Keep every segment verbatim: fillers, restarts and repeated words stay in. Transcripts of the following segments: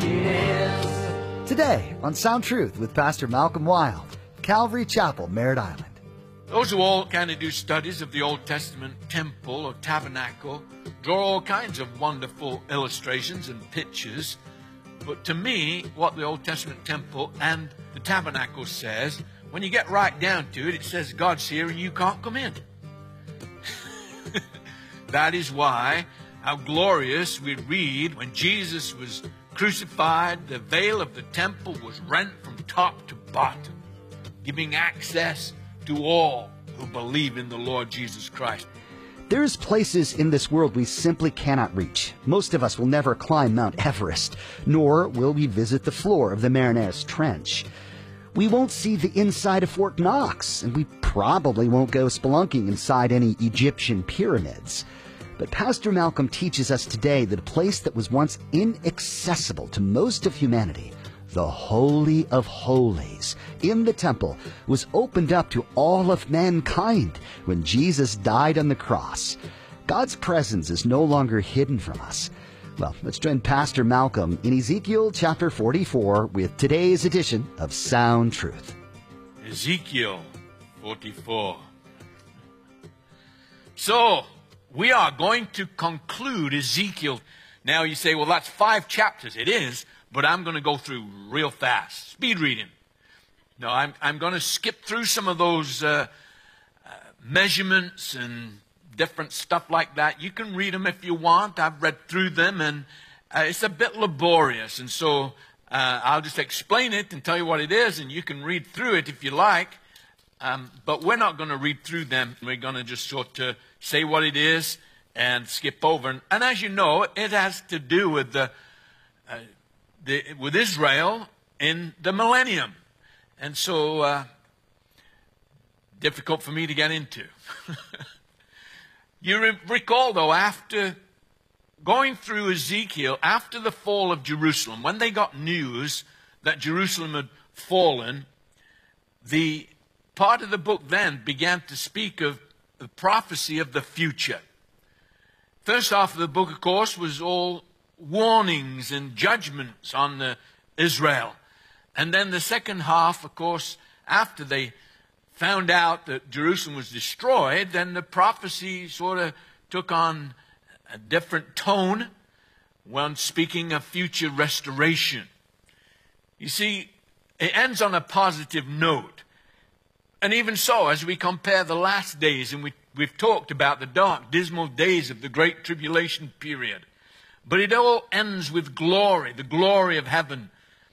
is. Today on Sound Truth with Pastor Malcolm Wild, Calvary Chapel, Merritt Island. Those who all kind of do studies of the Old Testament temple or tabernacle draw all kinds of wonderful illustrations and pictures. But to me, what the Old Testament temple and the tabernacle says, when you get right down to it, it says God's here and you can't come in. That is why how glorious we read when Jesus was crucified, the veil of the temple was rent from top to bottom, giving access to all who believe in the Lord Jesus Christ. There's places in this world we simply cannot reach. Most of us will never climb Mount Everest, nor will we visit the floor of the Marianas Trench. We won't see the inside of Fort Knox, and we probably won't go spelunking inside any Egyptian pyramids. But Pastor Malcolm teaches us today that a place that was once inaccessible to most of humanity, the Holy of Holies in the temple, was opened up to all of mankind when Jesus died on the cross. God's presence is no longer hidden from us. Well, let's join Pastor Malcolm in Ezekiel chapter forty-four with today's edition of Sound Truth. Ezekiel forty-four. So, we are going to conclude Ezekiel. Now you say, well, that's five chapters. It is. But I'm going to go through real fast. Speed reading. No, I'm, I'm going to skip through some of those uh, uh, measurements and different stuff like that. You can read them if you want. I've read through them, and uh, it's a bit laborious. And so uh, I'll just explain it and tell you what it is, and you can read through it if you like. Um, but we're not going to read through them. We're going to just sort of say what it is and skip over. And, and as you know, it has to do with the... Uh, The, with Israel in the millennium. And so, uh, difficult for me to get into. You re- recall, though, after going through Ezekiel, after the fall of Jerusalem, when they got news that Jerusalem had fallen, the part of the book then began to speak of the prophecy of the future. First half of the book, of course, was all warnings and judgments on uh, Israel. And then the second half, of course, after they found out that Jerusalem was destroyed, then the prophecy sort of took on a different tone when speaking of future restoration. You see, it ends on a positive note. And even so, as we compare the last days, and we, we've talked about the dark, dismal days of the Great Tribulation period, but it all ends with glory, the glory of heaven.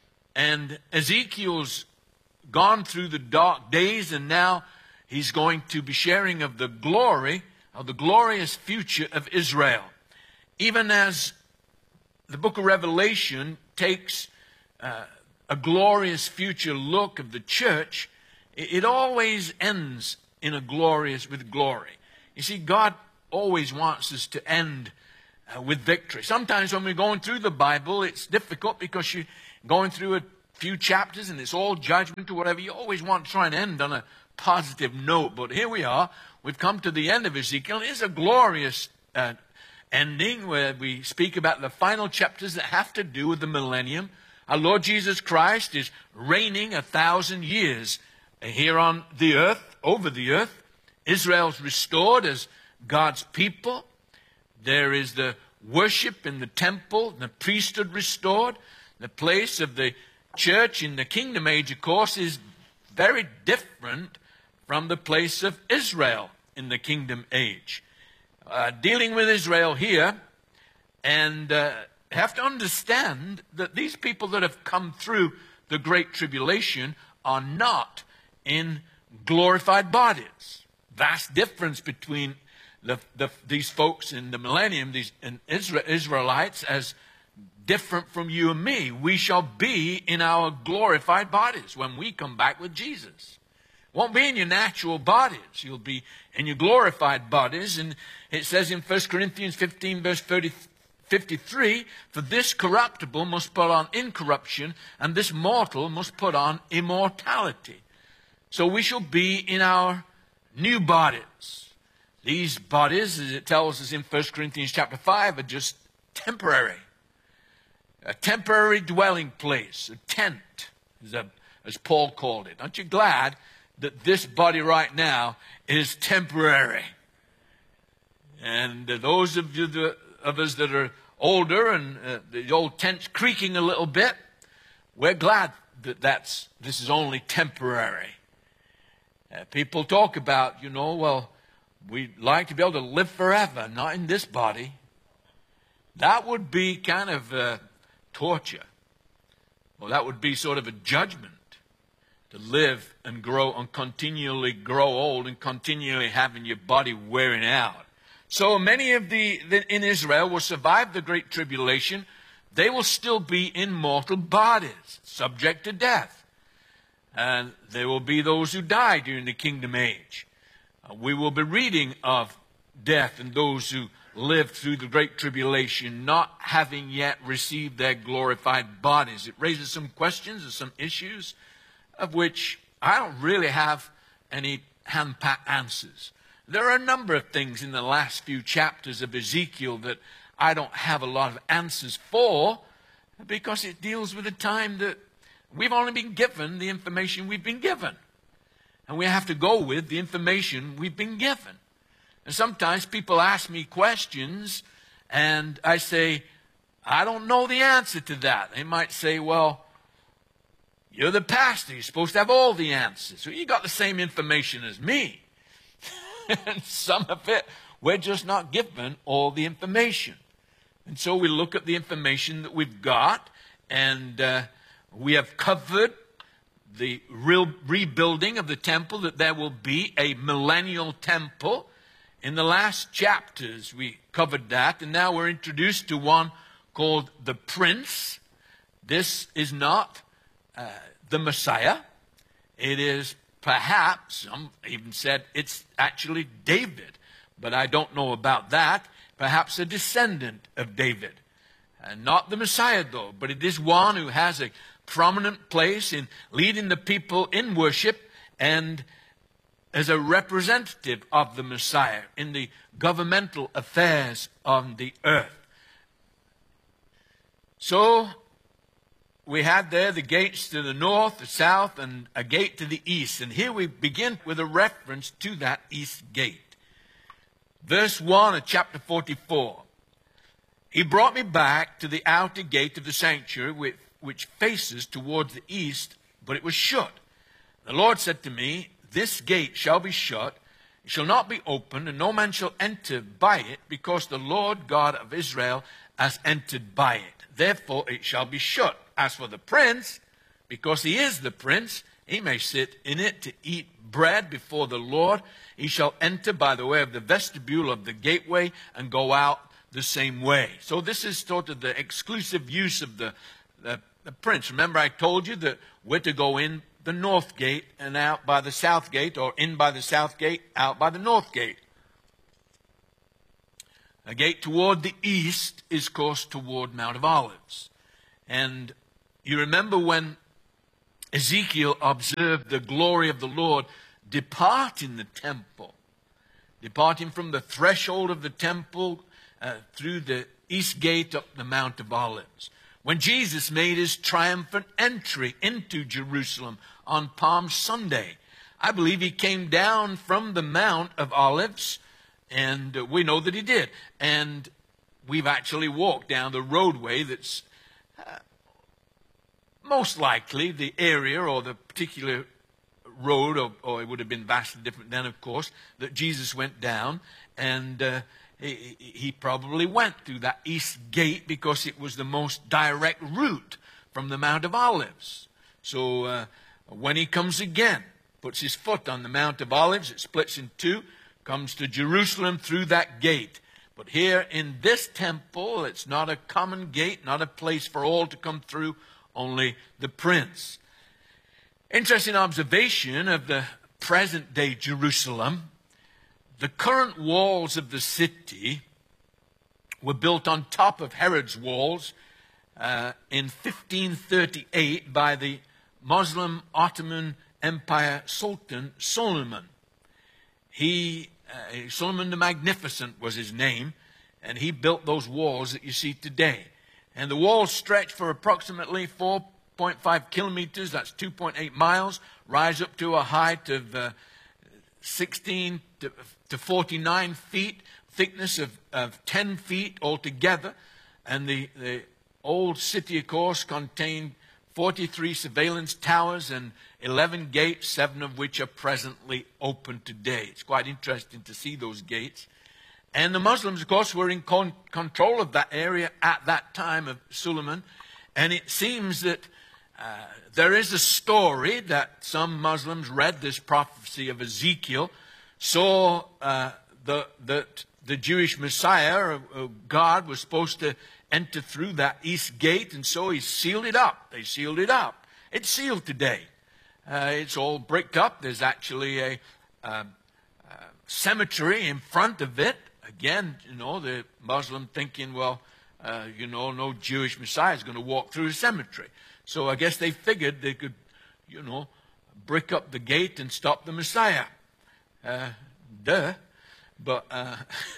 And Ezekiel's gone through the dark days, and now he's going to be sharing of the glory, of the glorious future of Israel. Even as the book of Revelation takes uh, a glorious future look of the church, it, it always ends in a glorious, with glory. You see, God always wants us to end Uh, with victory. Sometimes when we're going through the Bible, it's difficult because you're going through a few chapters and it's all judgment or whatever. You always want to try and end on a positive note. But here we are. We've come to the end of Ezekiel. It's a glorious uh, ending where we speak about the final chapters that have to do with the millennium. Our Lord Jesus Christ is reigning a thousand years here on the earth, over the earth. Israel's restored as God's people. There is the worship in the temple, the priesthood restored. The place of the church in the kingdom age, of course, is very different from the place of Israel in the kingdom age. Uh, dealing with Israel here, and uh, have to understand that these people that have come through the Great Tribulation are not in glorified bodies. Vast difference between The, the, these folks in the millennium, these in Israel, Israelites, as different from you and me. We shall be in our glorified bodies when we come back with Jesus. Won't be in your natural bodies. You'll be in your glorified bodies. And it says in First Corinthians fifteen, verse thirty, fifty-three, for this corruptible must put on incorruption, and this mortal must put on immortality. So we shall be in our new bodies. These bodies, as it tells us in First Corinthians chapter five, are just temporary. a temporary dwelling place, a tent, as, a, as Paul called it. Aren't you glad that this body right now is temporary? And uh, those of you that, of us that are older and uh, the old tent's creaking a little bit, we're glad that that's, this is only temporary. Uh, people talk about, you know, well, we'd like to be able to live forever, not in this body. That would be kind of uh, torture. Well, that would be sort of a judgment, to live and grow and continually grow old and continually having your body wearing out. So many of the, the in Israel will survive the Great Tribulation. They will still be in mortal bodies, subject to death. And there will be those who die during the kingdom age. Uh, we will be reading of death and those who lived through the Great Tribulation not having yet received their glorified bodies. It raises some questions and some issues of which I don't really have any hand-pat answers. There are a number of things in the last few chapters of Ezekiel that I don't have a lot of answers for, because it deals with a time that we've only been given the information we've been given. And we have to go with the information we've been given. And sometimes people ask me questions, and I say, I don't know the answer to that. They might say, well, you're the pastor. You're supposed to have all the answers. So you got the same information as me. And some of it, we're just not given all the information. And so we look at the information that we've got, and uh, we have covered the real rebuilding of the temple, that there will be a millennial temple. In the last chapters, we covered that, and now we're introduced to one called the Prince. This is not uh, the Messiah. It is perhaps, some even said it's actually David, but I don't know about that. Perhaps a descendant of David. And not the Messiah, though, but it is one who has a prominent place in leading the people in worship and as a representative of the Messiah in the governmental affairs on the earth. So we had there the gates to the north, the south, and a gate to the east. And here we begin with a reference to that east gate. Verse one of chapter forty-four. He brought me back to the outer gate of the sanctuary, which, which faces towards the east, but it was shut. The Lord said to me, this gate shall be shut, it shall not be opened, and no man shall enter by it, because the Lord God of Israel has entered by it. Therefore it shall be shut. As for the prince, because he is the prince, he may sit in it to eat bread before the Lord. He shall enter by the way of the vestibule of the gateway and go out the same way. So this is sort of the exclusive use of the, the, the prince. Remember, I told you that we're to go in the north gate and out by the south gate, or in by the south gate, out by the north gate. A gate toward the east is, of course, toward Mount of Olives. And you remember when Ezekiel observed the glory of the Lord departing the temple, departing from the threshold of the temple uh, through the east gate up the Mount of Olives. When Jesus made his triumphant entry into Jerusalem on Palm Sunday, I believe he came down from the Mount of Olives, and uh, we know that he did. And we've actually walked down the roadway that's uh, most likely the area or the particular road, or, or it would have been vastly different then, of course, that Jesus went down. And uh, he, he probably went through that east gate because it was the most direct route from the Mount of Olives. So uh, when he comes again, puts his foot on the Mount of Olives, it splits in two, comes to Jerusalem through that gate. But here in this temple, it's not a common gate, not a place for all to come through, only the prince. Interesting observation of the present day Jerusalem. The current walls of the city were built on top of Herod's walls uh, in fifteen thirty-eight by the Muslim Ottoman Empire Sultan Suleiman. He, uh, Suleiman the Magnificent was his name, and he built those walls that you see today. And the walls stretch for approximately four point five kilometers, that's two point eight miles, rise up to a height of uh, sixteen to, to forty-nine feet, thickness of, of ten feet altogether. And the, the old city, of course, contained forty-three surveillance towers and eleven gates, seven of which are presently open today. It's quite interesting to see those gates. And the Muslims, of course, were in con control of that area at that time of Suleiman. And it seems that uh, there is a story that some Muslims read this prophecy of Ezekiel, saw uh, the, the, the Jewish Messiah, uh, God, was supposed to enter through that east gate, and so he sealed it up. They sealed it up. It's sealed today. Uh, it's all bricked up. There's actually a uh, uh, cemetery in front of it. Again, you know, the Muslim thinking, well, uh, you know, no Jewish Messiah is going to walk through a cemetery. So I guess they figured they could, you know, brick up the gate and stop the Messiah. Uh, duh. But, uh,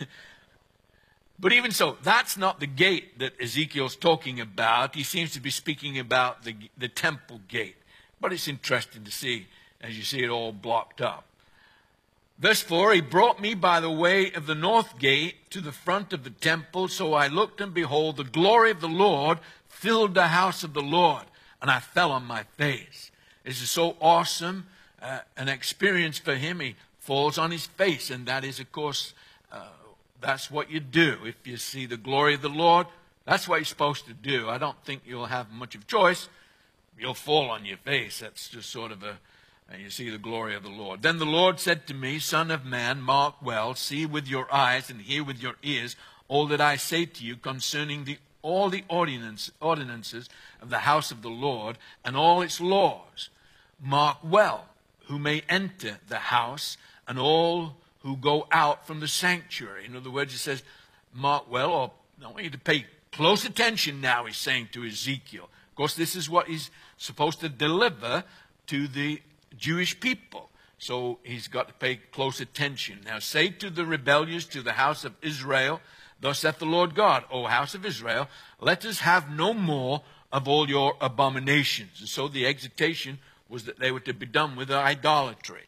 but even so, that's not the gate that Ezekiel's talking about. He seems to be speaking about the, the temple gate. But it's interesting to see, as you see it all blocked up. Verse four, he brought me by the way of the north gate to the front of the temple. So I looked, and behold, the glory of the Lord filled the house of the Lord. And I fell on my face. This is so awesome, uh, an experience for him. He falls on his face. And that is, of course, uh, that's what you do. If you see the glory of the Lord, that's what you're supposed to do. I don't think you'll have much of choice. You'll fall on your face. That's just sort of a... And you see the glory of the Lord. Then the Lord said to me, Son of man, mark well, see with your eyes and hear with your ears all that I say to you concerning the, all the ordinance, ordinances of the house of the Lord and all its laws. Mark well who may enter the house and all who go out from the sanctuary. In other words, it says, mark well, or I want you to pay close attention now, he's saying to Ezekiel. Of course, this is what he's supposed to deliver to the Jewish people. So he's got to pay close attention. Now say to the rebellious, to the house of Israel, thus saith the Lord God, O house of Israel, let us have no more of all your abominations. And so the exhortation was that they were to be done with idolatry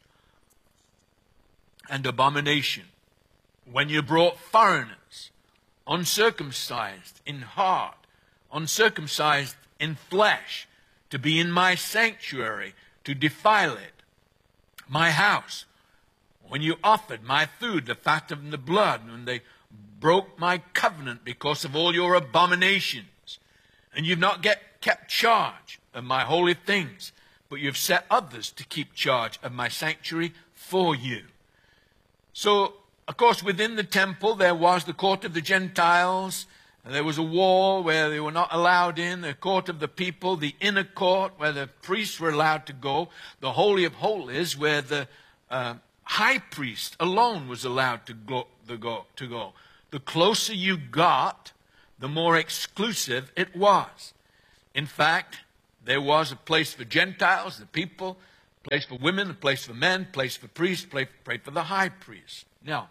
and abomination. When you brought foreigners, uncircumcised in heart, uncircumcised in flesh, to be in my sanctuary, to defile it, my house, when you offered my food, the fat of the blood, when they broke my covenant because of all your abominations, and you've not get, kept charge of my holy things, but you've set others to keep charge of my sanctuary for you. So, of course, within the temple there was the court of the Gentiles. There was a wall where they were not allowed in, the court of the people, the inner court where the priests were allowed to go, the Holy of Holies where the uh, high priest alone was allowed to go, the go, to go. The closer you got, the more exclusive it was. In fact, there was a place for Gentiles, the people, a place for women, a place for men, a place for priests, a place for the high priest. Now,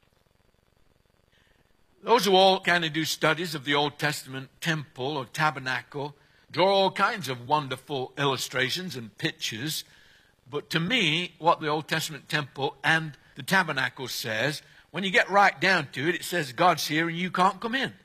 those who all kind of do studies of the Old Testament temple or tabernacle draw all kinds of wonderful illustrations and pictures. But to me, what the Old Testament temple and the tabernacle says, when you get right down to it, it says God's here and you can't come in.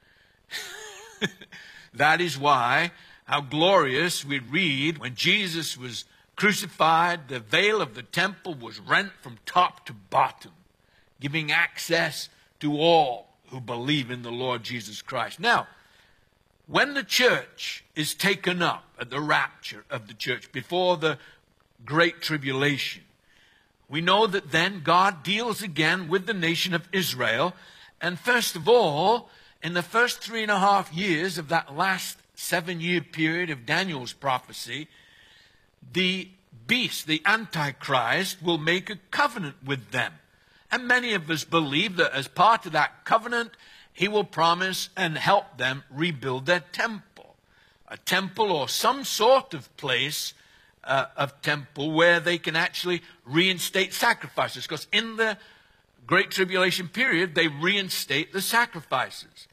That is why, how glorious we read when Jesus was crucified, the veil of the temple was rent from top to bottom, giving access to all who believe in the Lord Jesus Christ. Now, when the church is taken up at the rapture of the church before the great tribulation, we know that then God deals again with the nation of Israel. And first of all, in the first three and a half years of that last seven-year period of Daniel's prophecy, the beast, the Antichrist, will make a covenant with them. And many of us believe that as part of that covenant, he will promise and help them rebuild their temple. A temple or some sort of place uh, of temple where they can actually reinstate sacrifices. Because in the Great Tribulation period, they reinstate the sacrifices.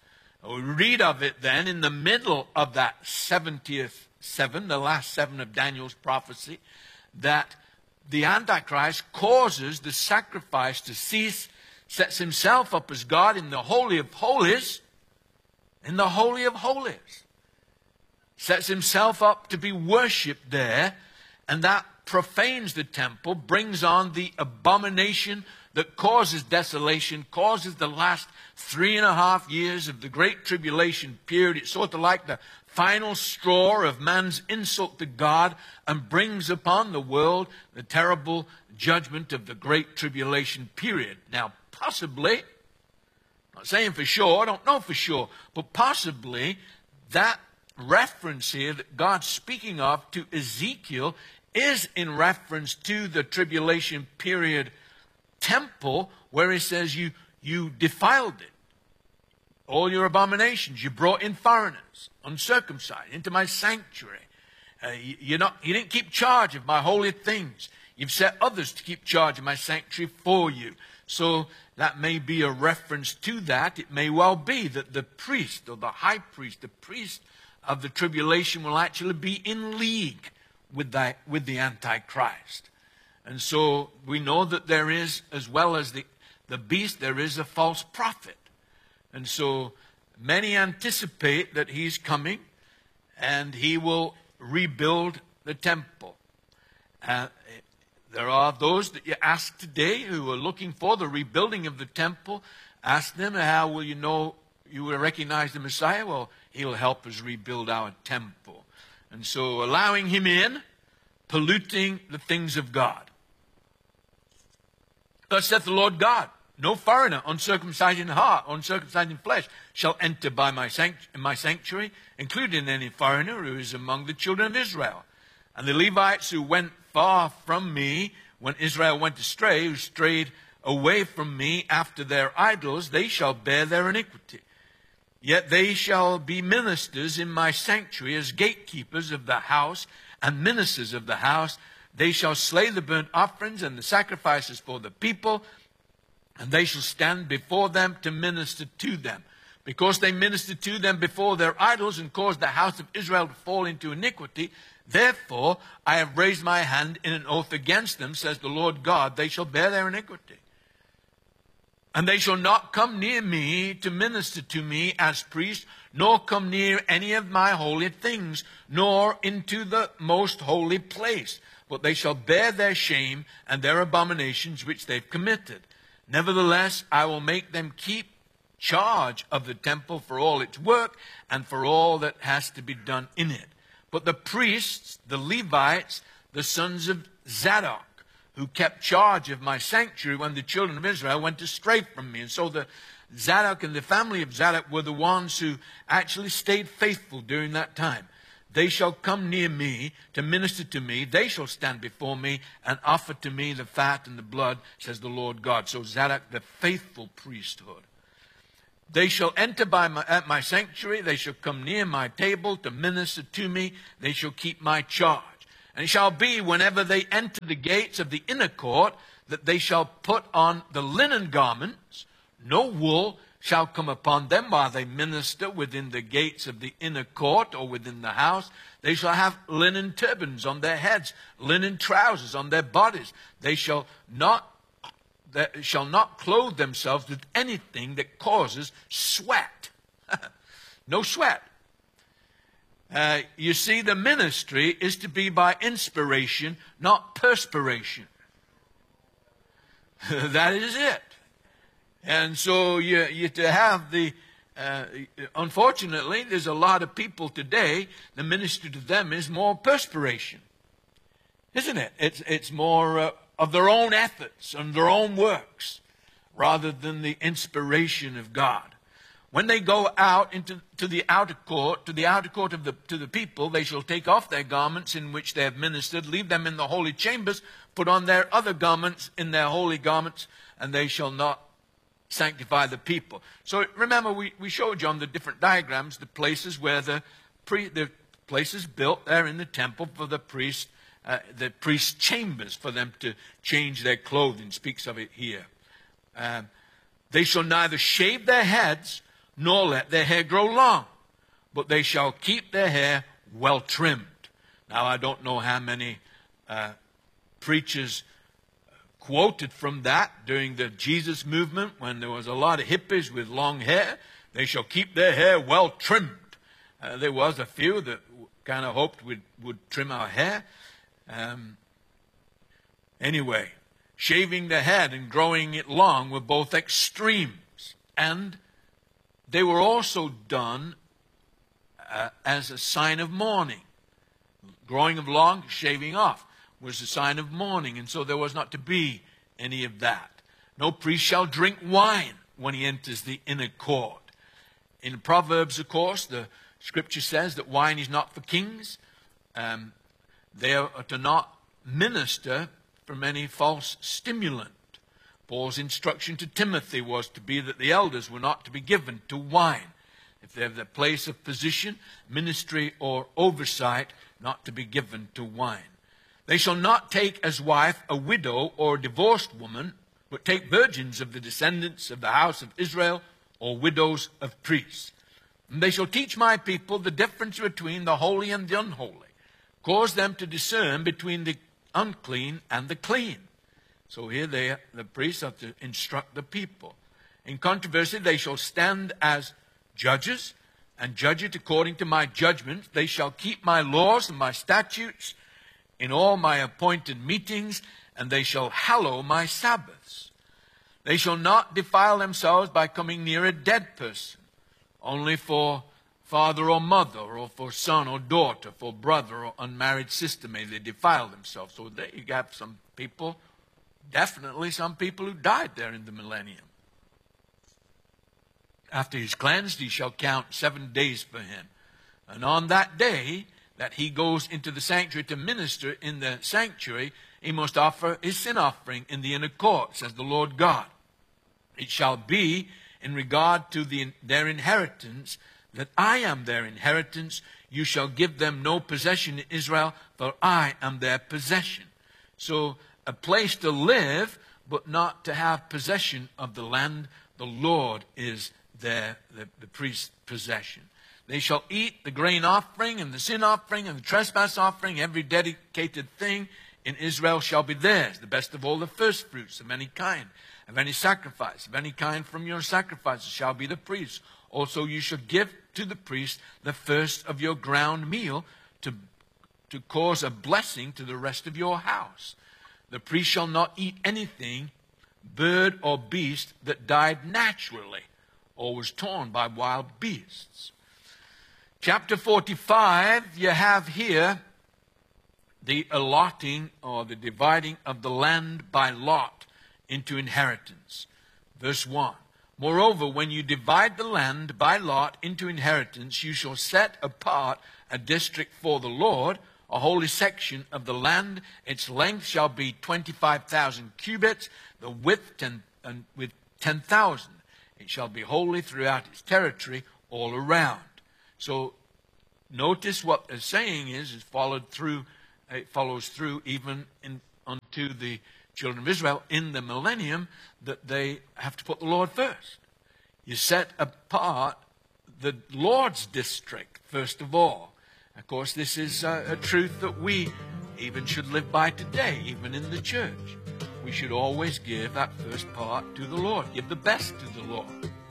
We read of it then in the middle of that seventieth seven, the last seven of Daniel's prophecy, that the Antichrist causes the sacrifice to cease, sets himself up as God in the Holy of Holies, in the Holy of Holies. Sets himself up to be worshipped there, and that profanes the temple, brings on the abomination that causes desolation, causes the last three and a half years of the Great Tribulation period. It's sort of like the final straw of man's insult to God, and brings upon the world the terrible judgment of the Great Tribulation period. Now, possibly, I'm not saying for sure, I don't know for sure, but possibly that reference here that God's speaking of to Ezekiel is in reference to the tribulation period temple, where he says you, you defiled it. All your abominations, you brought in foreigners, uncircumcised, into my sanctuary. Uh, you, you're not, you didn't keep charge of my holy things. You've set others to keep charge of my sanctuary for you. So that may be a reference to that. It may well be that the priest, or the high priest, the priest of the tribulation will actually be in league with the, with the Antichrist. And so we know that there is, as well as the, the beast, there is a false prophet. And so many anticipate that he's coming and he will rebuild the temple. Uh, there are those that you ask today who are looking for the rebuilding of the temple. Ask them, how will you know you will recognize the Messiah? Well, he'll help us rebuild our temple. And so allowing him in, polluting the things of God. Thus saith the Lord God, no foreigner, uncircumcised in heart, uncircumcised in flesh, shall enter by my, sanct- my sanctuary, including any foreigner who is among the children of Israel. And the Levites who went far from me, when Israel went astray, who strayed away from me after their idols, they shall bear their iniquity. Yet they shall be ministers in my sanctuary as gatekeepers of the house and ministers of the house. They shall slay the burnt offerings and the sacrifices for the people, and they shall stand before them to minister to them. Because they ministered to them before their idols and caused the house of Israel to fall into iniquity, therefore I have raised my hand in an oath against them, says the Lord God, they shall bear their iniquity. And they shall not come near me to minister to me as priests, nor come near any of my holy things, nor into the most holy place. But they shall bear their shame and their abominations which they've committed. Nevertheless, I will make them keep charge of the temple for all its work and for all that has to be done in it. But the priests, the Levites, the sons of Zadok, who kept charge of my sanctuary when the children of Israel went astray from me. And so the Zadok and the family of Zadok were the ones who actually stayed faithful during that time. They shall come near me to minister to me. They shall stand before me and offer to me the fat and the blood, says the Lord God. So Zadok, the faithful priesthood. They shall enter by my, at my sanctuary. They shall come near my table to minister to me. They shall keep my charge. And it shall be whenever they enter the gates of the inner court that they shall put on the linen garments. No wool shall come upon them while they minister within the gates of the inner court or within the house. They shall have linen turbans on their heads, linen trousers on their bodies. They shall not, they shall not clothe themselves with anything that causes sweat. No sweat. Uh, you see, the ministry is to be by inspiration, not perspiration. That is it. And so you, you to have the, uh, unfortunately, there's a lot of people today, the ministry to them is more perspiration. Isn't it? It's, it's more uh, of their own efforts and their own works rather than the inspiration of God. When they go out into to the outer court, to the outer court of the to the people, they shall take off their garments in which they have ministered, leave them in the holy chambers, put on their other garments in their holy garments, and they shall not sanctify the people. So remember, we, we showed you on the different diagrams the places where the pre, the places built there in the temple for the priest, uh, the priest's chambers for them to change their clothing. Speaks of it here. Um, they shall neither shave their heads nor let their hair grow long, but they shall keep their hair well trimmed. Now, I don't know how many uh, preachers quoted from that during the Jesus movement when there was a lot of hippies with long hair. They shall keep their hair well trimmed. Uh, there was a few that kind of hoped we would trim our hair. Um, anyway, shaving the head and growing it long were both extremes. And they were also done uh, as a sign of mourning. Growing of long, shaving off was a sign of mourning. And so there was not to be any of that. No priest shall drink wine when he enters the inner court. In Proverbs, of course, the Scripture says that wine is not for kings. Um, they are to not minister from any false stimulant. Paul's instruction to Timothy was to be that the elders were not to be given to wine. If they have their place of position, ministry, or oversight, not to be given to wine. They shall not take as wife a widow or a divorced woman, but take virgins of the descendants of the house of Israel, or widows of priests. And they shall teach my people the difference between the holy and the unholy, cause them to discern between the unclean and the clean. So here they, the priests are to instruct the people. In controversy they shall stand as judges, and judge it according to my judgment. They shall keep my laws and my statutes in all my appointed meetings, and they shall hallow my Sabbaths. They shall not defile themselves by coming near a dead person, only for father or mother, or for son or daughter, for brother or unmarried sister may they defile themselves. So there you have some people, definitely some people who died there in the millennium. After he is cleansed, he shall count seven days for him. And on that day that he goes into the sanctuary to minister in the sanctuary, he must offer his sin offering in the inner court, says the Lord God. It shall be in regard to the, their inheritance, that I am their inheritance. You shall give them no possession in Israel, for I am their possession. So a place to live, but not to have possession of the land. The Lord is their, the, the priest's possession. They shall eat the grain offering and the sin offering and the trespass offering. Every dedicated thing in Israel shall be theirs, the best of all the first fruits of any kind, of any sacrifice, of any kind from your sacrifices shall be the priest. Also you shall give to the priest the first of your ground meal to, to cause a blessing to the rest of your house. The priest shall not eat anything, bird or beast, that died naturally or was torn by wild beasts. Chapter forty-five, you have here the allotting or the dividing of the land by lot into inheritance. Verse one, moreover, when you divide the land by lot into inheritance, you shall set apart a district for the Lord, a holy section of the land. Its length shall be twenty-five thousand cubits, the width ten, and with ten thousand. It shall be holy throughout its territory all around. So notice what they're saying is, is followed through, it follows through even in, unto the children of Israel in the millennium, that they have to put the Lord first. You set apart the Lord's district first of all. Of course, this is a, a truth that we even should live by today, even in the church. We should always give that first part to the Lord. Give the best to the Lord.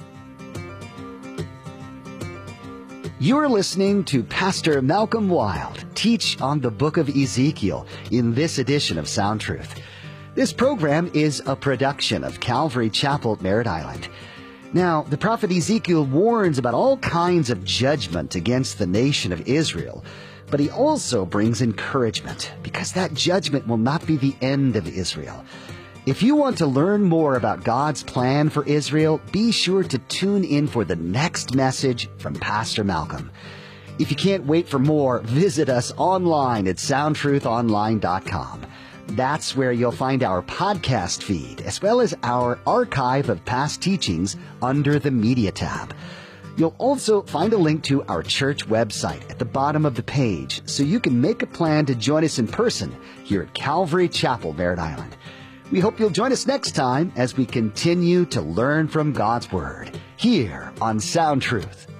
You are listening to Pastor Malcolm Wild teach on the book of Ezekiel in this edition of Sound Truth. This program is a production of Calvary Chapel, Merritt Island. Now, the prophet Ezekiel warns about all kinds of judgment against the nation of Israel, but he also brings encouragement, because that judgment will not be the end of Israel. If you want to learn more about God's plan for Israel, be sure to tune in for the next message from Pastor Malcolm. If you can't wait for more, visit us online at sound truth online dot com. That's where you'll find our podcast feed, as well as our archive of past teachings under the Media tab. You'll also find a link to our church website at the bottom of the page, so you can make a plan to join us in person here at Calvary Chapel, Merritt Island. We hope you'll join us next time as we continue to learn from God's Word here on Sound Truth.